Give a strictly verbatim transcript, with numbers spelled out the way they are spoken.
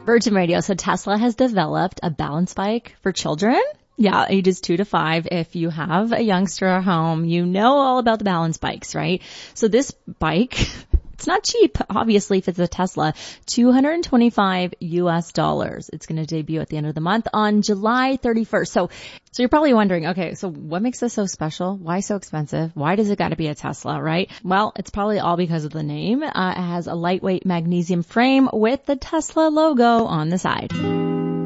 Virgin Radio. So Tesla has developed a balance bike for children. Yeah, ages two to five. If you have a youngster at home, you know all about the balance bikes, right? So this bike, it's not cheap, obviously, if it's a Tesla, two hundred twenty-five U S dollars. It's going to debut at the end of the month on July thirty-first. So, so you're probably wondering, okay, so what makes this so special? Why so expensive? Why does it got to be a Tesla, right? Well, it's probably all because of the name. Uh, it has a lightweight magnesium frame with the Tesla logo on the side.